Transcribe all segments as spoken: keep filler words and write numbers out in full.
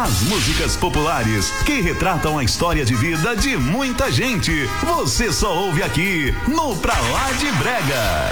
As músicas populares que retratam a história de vida de muita gente. Você só ouve aqui no Pra Lá de Brega.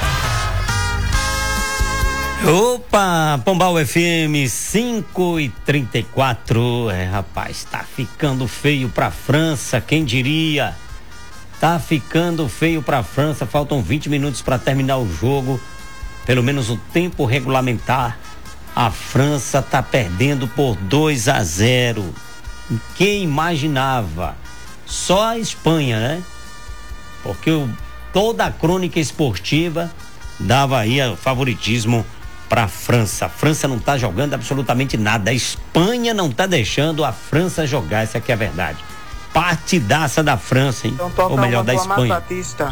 Opa, Pombal F M cinco e trinta e quatro. É, rapaz, tá ficando feio pra França, quem diria? Tá ficando feio pra França. Faltam vinte minutos para terminar o jogo. Pelo menos o tempo regulamentar. A França tá perdendo por dois a zero. Quem imaginava? Só a Espanha, né? Porque o, toda a crônica esportiva dava aí o favoritismo para a França. A França não tá jogando absolutamente nada. A Espanha não tá deixando a França jogar, essa aqui é a verdade. Partidaça da França, hein? Então toca ou melhor, da Amado Espanha. Batista.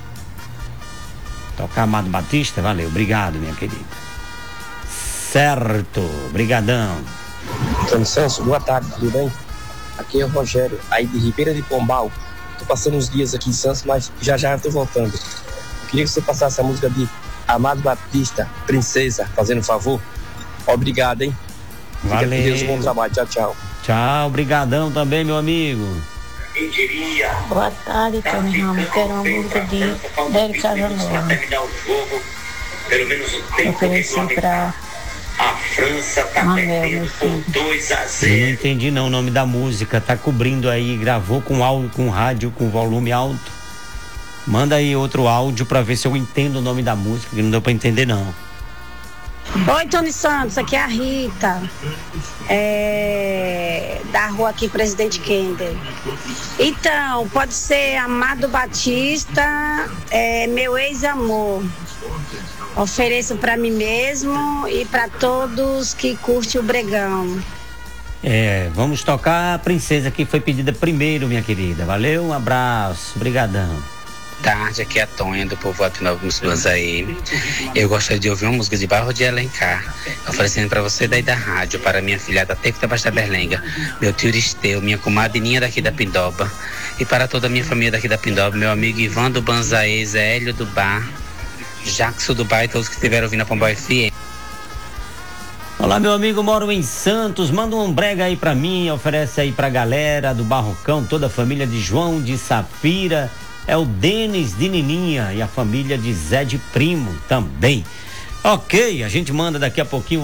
Tocar Amado Batista? Valeu, obrigado, minha querida. Certo, brigadão. Antônio Santos, boa tarde, tudo bem? Aqui é o Rogério, aí de Ribeira de Pombal. Tô passando uns dias aqui em Santos, mas já já eu tô voltando. Eu queria que você passasse a música de Amado Batista, Princesa, fazendo um favor. Obrigado, hein? Valeu. Fica com Deus, bom trabalho, tchau, tchau. Tchau, brigadão também, meu amigo. Boa tarde, Tony Ramos. Quero uma música de Délio Casanova. Ofereci pra a França tá perdendo por dois a zero. Eu não entendi não o nome da música. Tá cobrindo aí, gravou com áudio, com rádio, com volume alto. Manda aí outro áudio pra ver se eu entendo o nome da música, que não deu pra entender não. Oi, Tony Santos, aqui é a Rita, é, da rua aqui, Presidente Kender. Então, pode ser Amado Batista, é, Meu Ex-Amor. Ofereço para mim mesmo e para todos que curtem o Bregão. É, vamos tocar a Princesa, que foi pedida primeiro, minha querida. Valeu, um abraço, brigadão. Tarde, aqui é a Tonha do Povoado Nova Musculas aí. Eu gostaria de ouvir uma música de Barro de Alencar, oferecendo para você daí da rádio, para minha filhada Teco da Baixa Berlenga, meu tio Iristeu, minha comadrinha daqui da Pindoba, e para toda a minha família daqui da Pindoba, meu amigo Ivan do Banzaê, Zé Hélio do Bar, Jackson do Bar e todos que estiveram ouvindo a Pombal F M. Olá, meu amigo, moro em Santos, manda um brega aí pra mim, oferece aí pra galera do Barrocão, toda a família de João de Safira. É o Denis de Nininha e a família de Zé de Primo também. Ok, a gente manda daqui a pouquinho